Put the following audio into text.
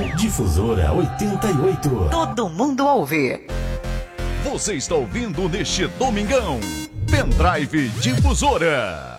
Difusora 88. Todo mundo ouve. Você está ouvindo neste domingão Pendrive Difusora.